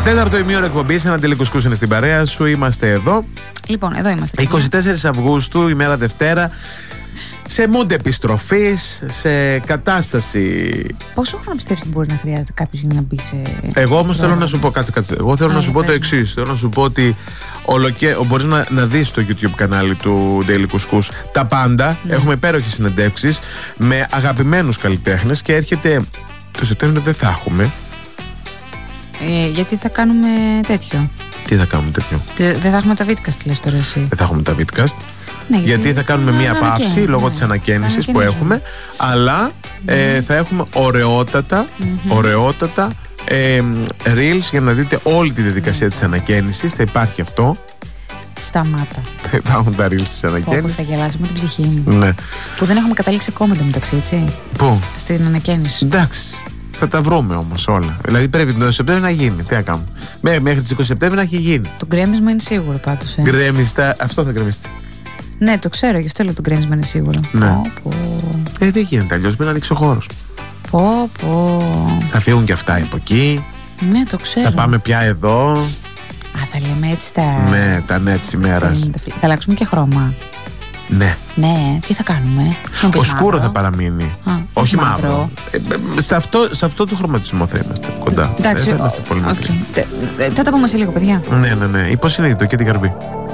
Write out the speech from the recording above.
Τέταρτο ημίωρο εκπομπής, ένα Αντελή είναι στην παρέα σου. Είμαστε εδώ. Λοιπόν, εδώ είμαστε. 24 Αυγούστου, ημέρα Δευτέρα. Σε mood επιστροφής, σε κατάσταση. Πόσο χρόνο πιστεύεις ότι μπορεί να χρειάζεται κάποιος για να μπει σε. Εγώ όμως θέλω να σου πω, κάτσε. Εγώ θέλω να σου πω το εξής. Θέλω να σου πω ότι μπορείς να δεις στο YouTube κανάλι του Daily Couscous τα πάντα. Έχουμε υπέροχες συνεντεύξεις με αγαπημένους καλλιτέχνες και έρχεται το Σεπτέμβριο δεν θα έχουμε. Γιατί θα κάνουμε τέτοιο. Τι θα κάνουμε τέτοιο? Δεν θα έχουμε τα Vidcast, λες τώρα εσύ. Δεν θα έχουμε τα Vidcast. Ναι, γιατί θα κάνουμε μία παύση λόγω της ανακαίνησης που έχουμε. Αλλά θα έχουμε ωραιότατα reels για να δείτε όλη τη διαδικασία της ανακαίνησης. Θα υπάρχει αυτό. Σταμάτα. Θα υπάρχουν τα reels της ανακαίνησης. Θα γελάσει με την ψυχή μου. Ναι. Που δεν έχουμε καταλήξει ακόμα μεταξύ, έτσι. Πού? Στην ανακαίνιση. Εντάξει. Θα τα βρούμε όμως όλα. Δηλαδή πρέπει το Σεπτέμβριο να γίνει. Τι να κάνουμε. Μέχρι τις 20 Σεπτέμβριο να έχει γίνει. Το γκρέμισμα είναι σίγουρο πάντως. Γκρέμιστα, αυτό θα γκρεμιστεί. Ναι, το ξέρω, γι' αυτό λέω το γκρέμισμα είναι σίγουρο. Ναι. Δεν γίνεται αλλιώς, πρέπει να ανοίξει ο χώρος. Θα φύγουν και αυτά από εκεί. Ναι, το ξέρω. Θα πάμε πια εδώ. Θα λέμε έτσι τα. Ναι, τα νέα της ημέρας. Θα αλλάξουμε και χρώμα. Ναι. Ναι, τι θα κάνουμε? Ο σκούρο θα παραμείνει. Όχι μαύρο. Σε αυτό το χρωματισμό θα είμαστε κοντά. Εντάξει, δεν θα είμαστε πολύ μακριά. Θα τα πούμε σε λίγο, παιδιά. Ναι. Πώς είναι το και την καρμπή?